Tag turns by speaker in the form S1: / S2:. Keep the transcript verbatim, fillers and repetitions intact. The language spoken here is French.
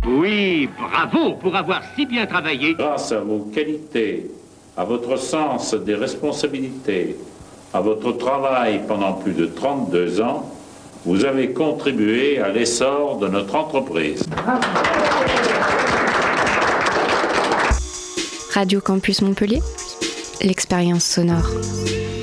S1: Oui, bravo pour avoir si bien travaillé.
S2: Grâce à vos qualités, à votre sens des responsabilités, à votre travail pendant plus de trente-deux ans, vous avez contribué à l'essor de notre entreprise.
S3: Radio Campus Montpellier, l'expérience sonore.